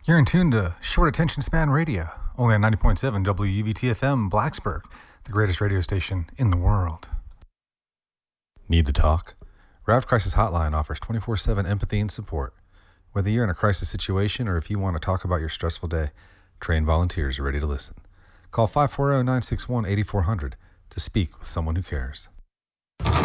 You're in tune to Short Attention Span Radio, only on 90.7 WUVT-FM Blacksburg, the greatest radio station in the world. Need to talk? Rav Crisis Hotline offers 24/7 empathy and support. Whether you're in a crisis situation or if you want to talk about your stressful day, trained volunteers are ready to listen. Call 540-961-8400 to speak with someone who cares.